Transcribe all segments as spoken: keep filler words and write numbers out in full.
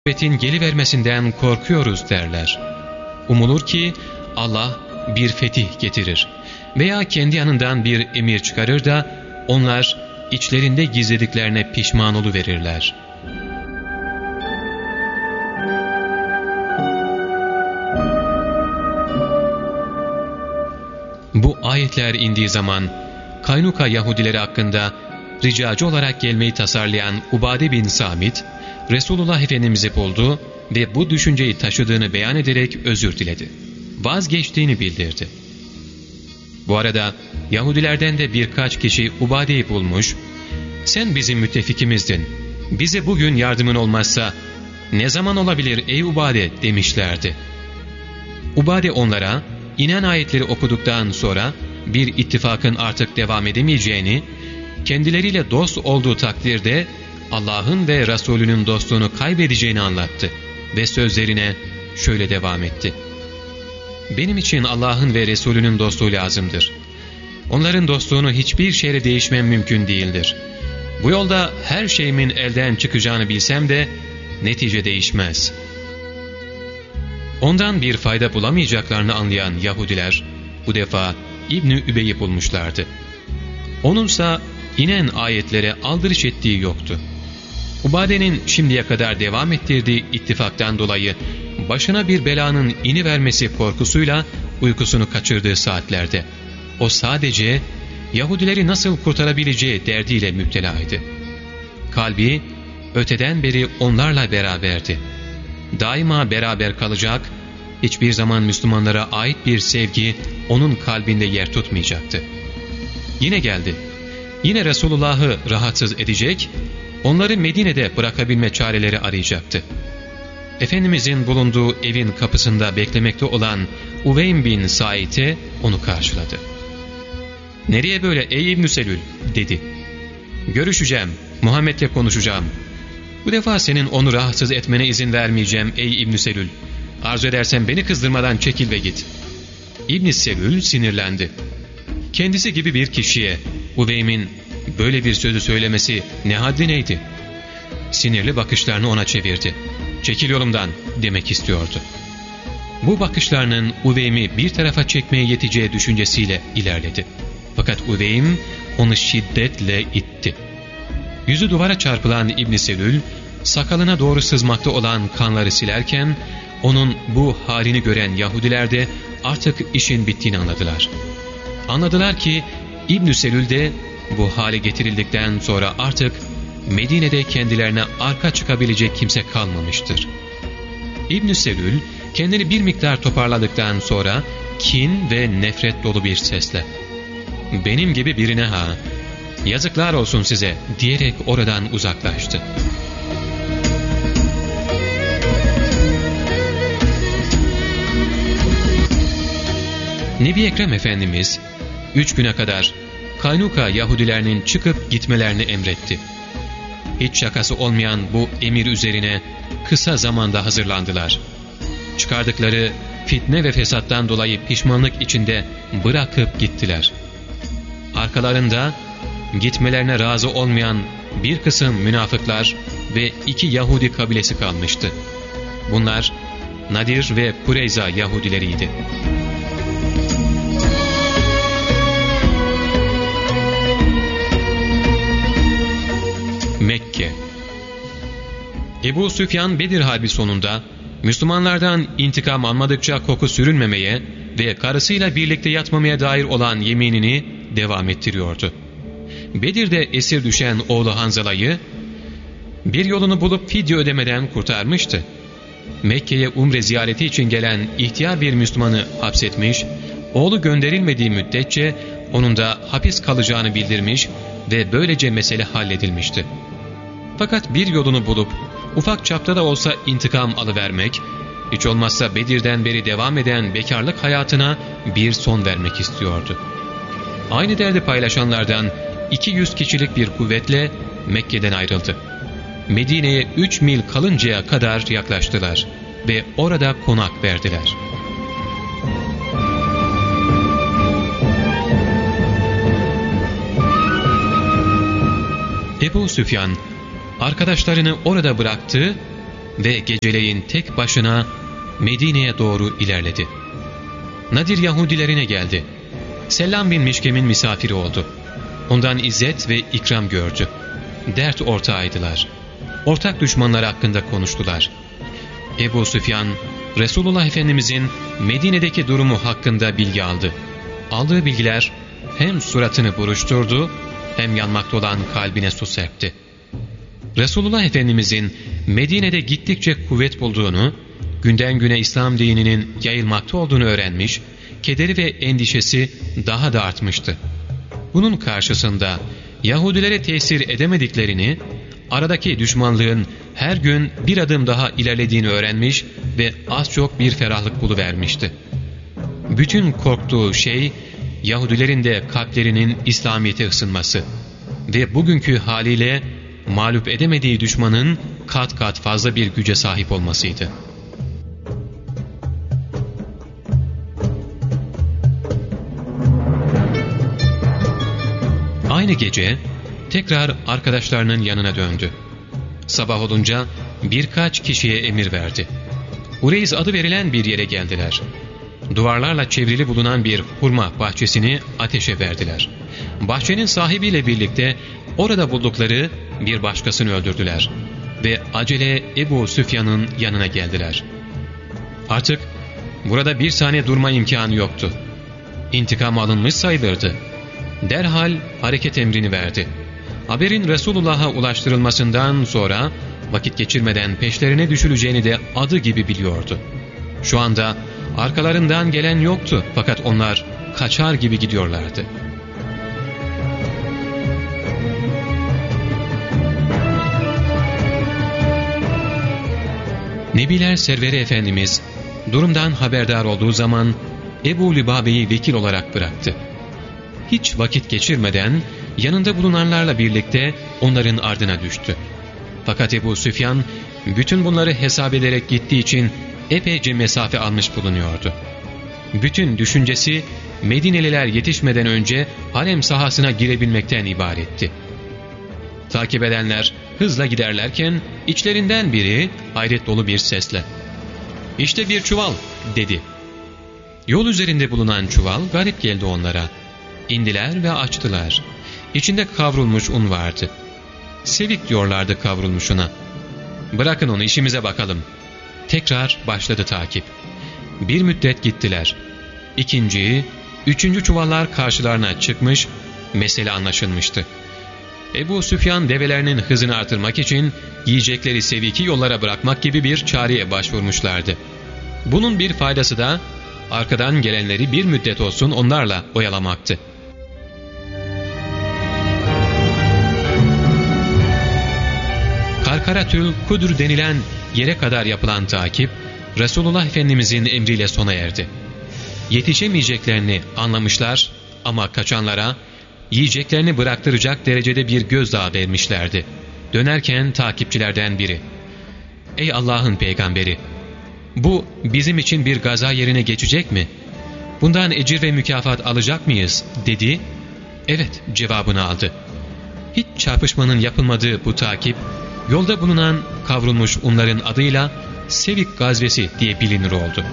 musibetin gelivermesinden korkuyoruz derler. Umulur ki Allah bir fetih getirir veya kendi yanından bir emir çıkarır da onlar içlerinde gizlediklerine pişman oluverirler. Bu ayetler indiği zaman Kaynuka Yahudileri hakkında ricacı olarak gelmeyi tasarlayan Ubade bin Samit, Resulullah Efendimiz'i buldu ve bu düşünceyi taşıdığını beyan ederek özür diledi. Vazgeçtiğini bildirdi. Bu arada Yahudilerden de birkaç kişi Ubade'yi bulmuş, ''Sen bizim müttefikimizdin, bize bugün yardımın olmazsa ne zaman olabilir ey Ubade?'' demişlerdi. Ubade onlara inen ayetleri okuduktan sonra bir ittifakın artık devam edemeyeceğini, kendileriyle dost olduğu takdirde Allah'ın ve Resulünün dostluğunu kaybedeceğini anlattı ve sözlerine şöyle devam etti. ''Benim için Allah'ın ve Resulünün dostluğu lazımdır. Onların dostluğunu hiçbir şeyle değişmem mümkün değildir. Bu yolda her şeyimin elden çıkacağını bilsem de netice değişmez.'' Ondan bir fayda bulamayacaklarını anlayan Yahudiler bu defa İbn-i Übey'i bulmuşlardı. Onunsa inen ayetlere aldırış ettiği yoktu. Ubade'nin şimdiye kadar devam ettirdiği ittifaktan dolayı başına bir belanın inivermesi korkusuyla uykusunu kaçırdığı saatlerde o sadece Yahudileri nasıl kurtarabileceği derdiyle müptelaydı. Kalbi öteden beri onlarla beraberdi. Daima beraber kalacak, hiçbir zaman Müslümanlara ait bir sevgi onun kalbinde yer tutmayacaktı. Yine geldi. Yine Resulullah'ı rahatsız edecek, onları Medine'de bırakabilme çareleri arayacaktı. Efendimizin bulunduğu evin kapısında beklemekte olan Uveym bin Said'e onu karşıladı. ''Nereye böyle ey İbn-i Selül?'' dedi. ''Görüşeceğim, Muhammed'le konuşacağım. Bu defa senin onu rahatsız etmene izin vermeyeceğim ey İbn-i Selül. Arzu edersen beni kızdırmadan çekil ve git.'' İbn-i Selül sinirlendi. Kendisi gibi bir kişiye Uveym'in böyle bir sözü söylemesi ne haddi neydi? Sinirli bakışlarını ona çevirdi. ''Çekil yolumdan!'' demek istiyordu. Bu bakışlarının Uveym'i bir tarafa çekmeye yeteceği düşüncesiyle ilerledi. Fakat Uveym onu şiddetle itti. Yüzü duvara çarpılan İbn-i Selül, sakalına doğru sızmakta olan kanları silerken, onun bu halini gören Yahudiler de artık işin bittiğini anladılar. Anladılar ki İbn-i Selül de bu hale getirildikten sonra artık Medine'de kendilerine arka çıkabilecek kimse kalmamıştır. İbn-i Selül kendini bir miktar toparladıktan sonra kin ve nefret dolu bir sesle ''Benim gibi birine ha, yazıklar olsun size'' diyerek oradan uzaklaştı. Nebi Ekrem Efendimiz üç güne kadar Kaynuka Yahudilerinin çıkıp gitmelerini emretti. Hiç şakası olmayan bu emir üzerine kısa zamanda hazırlandılar. Çıkardıkları fitne ve fesattan dolayı pişmanlık içinde bırakıp gittiler. Arkalarında gitmelerine razı olmayan bir kısım münafıklar ve iki Yahudi kabilesi kalmıştı. Bunlar Nadir ve Kureyza Yahudileriydi. Mekke. Ebu Süfyan Bedir Harbi sonunda Müslümanlardan intikam almadıkça koku sürünmemeye ve karısıyla birlikte yatmamaya dair olan yeminini devam ettiriyordu. Bedir'de esir düşen oğlu Hanzala'yı bir yolunu bulup fidye ödemeden kurtarmıştı. Mekke'ye umre ziyareti için gelen ihtiyar bir Müslümanı hapsetmiş, oğlu gönderilmediği müddetçe onun da hapis kalacağını bildirmiş ve böylece mesele halledilmişti. Fakat bir yolunu bulup ufak çapta da olsa intikam alıvermek, hiç olmazsa Bedir'den beri devam eden bekarlık hayatına bir son vermek istiyordu. Aynı derdi paylaşanlardan iki yüz kişilik bir kuvvetle Mekke'den ayrıldı. Medine'ye üç mil kalıncaya kadar yaklaştılar ve orada konak verdiler. Ebu Süfyan arkadaşlarını orada bıraktı ve geceleyin tek başına Medine'ye doğru ilerledi. Nadir Yahudilerine geldi. Sellam bin Mişkem'in misafiri oldu. Ondan izzet ve ikram gördü. Dert ortağıydılar. Ortak düşmanlar hakkında konuştular. Ebu Süfyan, Resulullah Efendimizin Medine'deki durumu hakkında bilgi aldı. Aldığı bilgiler hem suratını buruşturdu, hem yanmakta olan kalbine su serpti. Resulullah Efendimizin Medine'de gittikçe kuvvet bulduğunu, günden güne İslam dininin yayılmakta olduğunu öğrenmiş, kederi ve endişesi daha da artmıştı. Bunun karşısında Yahudilere tesir edemediklerini, aradaki düşmanlığın her gün bir adım daha ilerlediğini öğrenmiş ve az çok bir ferahlık buluvermişti. Bütün korktuğu şey, Yahudilerin de kalplerinin İslamiyet'e ısınması ve bugünkü haliyle mağlup edemediği düşmanın kat kat fazla bir güce sahip olmasıydı. Aynı gece tekrar arkadaşlarının yanına döndü. Sabah olunca birkaç kişiye emir verdi. Ureyz adı verilen bir yere geldiler. Duvarlarla çevrili bulunan bir hurma bahçesini ateşe verdiler. Bahçenin sahibiyle birlikte orada buldukları bir başkasını öldürdüler ve acele Ebu Süfyan'ın yanına geldiler. Artık burada bir saniye durma imkanı yoktu. İntikam alınmış sayılırdı. Derhal hareket emrini verdi. Haberin Resulullah'a ulaştırılmasından sonra vakit geçirmeden peşlerine düşüleceğini de adı gibi biliyordu. Şu anda arkalarından gelen yoktu, fakat onlar kaçar gibi gidiyorlardı. Nebiler Serveri Efendimiz durumdan haberdar olduğu zaman Ebu Lübabe'yi vekil olarak bıraktı. Hiç vakit geçirmeden yanında bulunanlarla birlikte onların ardına düştü. Fakat Ebu Süfyan bütün bunları hesap ederek gittiği için epeyce mesafe almış bulunuyordu. Bütün düşüncesi Medineliler yetişmeden önce harem sahasına girebilmekten ibaretti. Takip edenler hızla giderlerken içlerinden biri hayret dolu bir sesle "İşte bir çuval" dedi. Yol üzerinde bulunan çuval garip geldi onlara. İndiler ve açtılar. İçinde kavrulmuş un vardı. Sevik diyorlardı kavrulmuşuna. "Bırakın onu, işimize bakalım." Tekrar başladı takip. Bir müddet gittiler. İkinci, üçüncü çuvallar karşılarına çıkmış, mesele anlaşılmıştı. Ebu Süfyan develerinin hızını artırmak için yiyecekleri seviki yollara bırakmak gibi bir çareye başvurmuşlardı. Bunun bir faydası da arkadan gelenleri bir müddet olsun onlarla oyalamaktı. Karkaratül Kudr denilen yere kadar yapılan takip, Resulullah Efendimizin emriyle sona erdi. Yetişemeyeceklerini anlamışlar ama kaçanlara yiyeceklerini bıraktıracak derecede bir gözdağı vermişlerdi. Dönerken takipçilerden biri, "Ey Allah'ın peygamberi, bu bizim için bir gaza yerine geçecek mi? Bundan ecir ve mükafat alacak mıyız?" dedi. "Evet" cevabını aldı. Hiç çarpışmanın yapılmadığı bu takip, yolda bulunan kavrulmuş unların adıyla Sevik gazvesi diye bilinir oldu.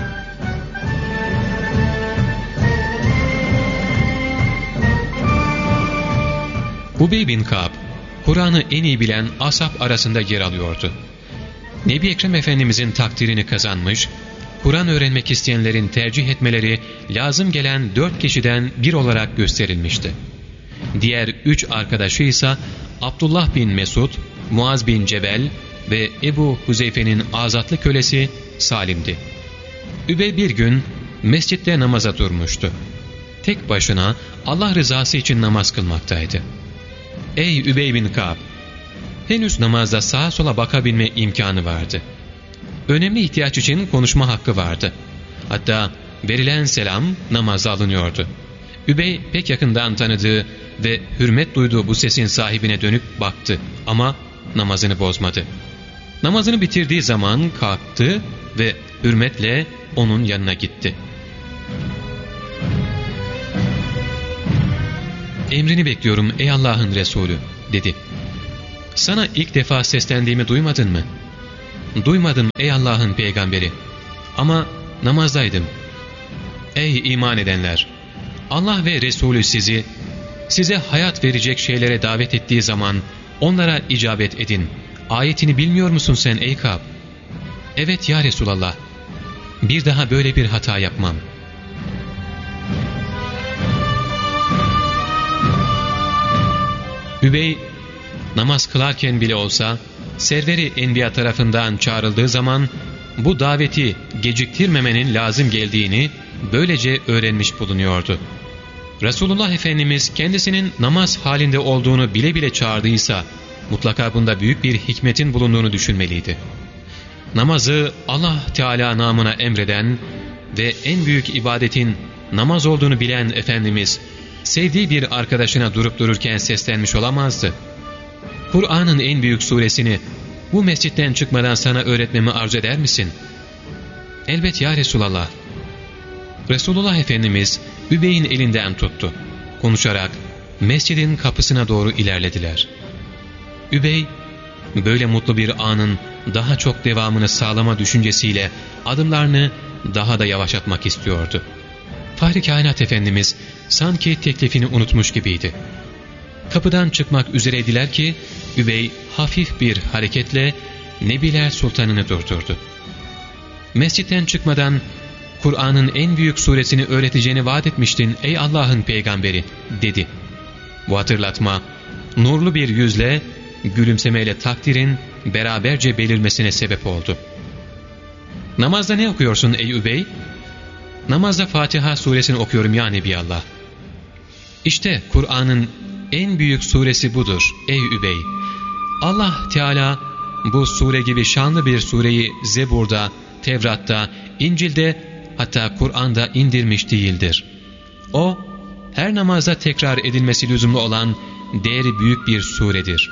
Ubey bin Ka'b, Kur'an'ı en iyi bilen ashab arasında yer alıyordu. Nebi Ekrem Efendimizin takdirini kazanmış, Kur'an öğrenmek isteyenlerin tercih etmeleri lazım gelen dört kişiden bir olarak gösterilmişti. Diğer üç arkadaşı ise Abdullah bin Mesud, Muaz bin Cebel ve Ebu Huzeyfe'nin azatlı kölesi Salim'di. Übey bir gün mescitte namaza durmuştu. Tek başına Allah rızası için namaz kılmaktaydı. Ey Übey bin Ka'b! Henüz namazda sağa sola bakabilme imkanı vardı. Önemli ihtiyaç için konuşma hakkı vardı. Hatta verilen selam namazda alınıyordu. Übey pek yakından tanıdığı ve hürmet duyduğu bu sesin sahibine dönüp baktı ama namazını bozmadı. Namazını bitirdiği zaman kalktı ve hürmetle onun yanına gitti. "Emrini bekliyorum ey Allah'ın Resulü" dedi. "Sana ilk defa seslendiğimi duymadın mı? duymadım ey Allah'ın peygamberi. Ama namazdaydım. Ey iman edenler! Allah ve Resulü sizi, size hayat verecek şeylere davet ettiği zaman onlara icabet edin. Ayetini bilmiyor musun sen ey Kâb? Evet ya Resulallah. Bir daha böyle bir hata yapmam. Übey, namaz kılarken bile olsa, serveri Enbiya tarafından çağrıldığı zaman, bu daveti geciktirmemenin lazım geldiğini böylece öğrenmiş bulunuyordu. Resulullah Efendimiz kendisinin namaz halinde olduğunu bile bile çağırdıysa, mutlaka bunda büyük bir hikmetin bulunduğunu düşünmeliydi. Namazı Allah Teala namına emreden ve en büyük ibadetin namaz olduğunu bilen Efendimiz, sevdiği bir arkadaşına durup dururken seslenmiş olamazdı. Kur'an'ın en büyük suresini bu mescitten çıkmadan sana öğretmemi arzu eder misin? Elbet ya Resulallah. Resulullah Efendimiz Übey'in elinden tuttu. Konuşarak mescidin kapısına doğru ilerlediler. Übey, böyle mutlu bir anın daha çok devamını sağlama düşüncesiyle adımlarını daha da yavaşlatmak istiyordu. Fahri Kainat Efendimiz sanki teklifini unutmuş gibiydi. Kapıdan çıkmak üzereydiler ki Übey hafif bir hareketle Nebiler Sultanı'nı durdurdu. Mescitten çıkmadan Kur'an'ın en büyük suresini öğreteceğini vaat etmiştin ey Allah'ın peygamberi dedi. Bu hatırlatma nurlu bir yüzle, gülümsemeyle takdirin beraberce belirmesine sebep oldu. Namazda ne okuyorsun ey Übey? Namazda Fatiha suresini okuyorum ya Nebiallah. İşte Kur'an'ın en büyük suresi budur ey Übey. Allah Teala bu sure gibi şanlı bir sureyi Zebur'da, Tevrat'ta, İncil'de, hatta Kur'an'da indirmiş değildir. O, her namazda tekrar edilmesi lüzumlu olan değeri büyük bir suredir.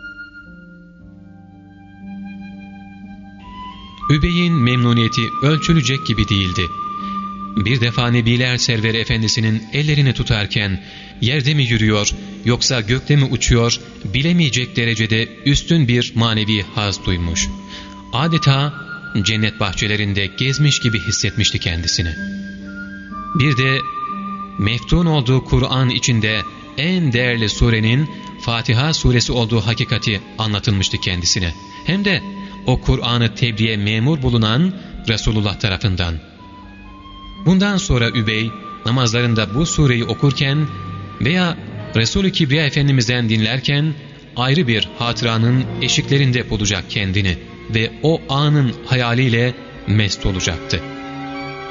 Übey'in memnuniyeti ölçülecek gibi değildi. Bir defa Nebiler Serveri Efendisi'nin ellerini tutarken yerde mi yürüyor yoksa gökte mi uçuyor bilemeyecek derecede üstün bir manevi haz duymuş. Adeta cennet bahçelerinde gezmiş gibi hissetmişti kendisini. Bir de meftun olduğu Kur'an içinde en değerli surenin Fatiha suresi olduğu hakikati anlatılmıştı kendisine. Hem de o Kur'an'ı tebliğe memur bulunan Resulullah tarafından. Bundan sonra Übey namazlarında bu sureyi okurken veya Resul-i Kibriya Efendimiz'den dinlerken ayrı bir hatıranın eşiklerinde bulacak kendini ve o anın hayaliyle mest olacaktı.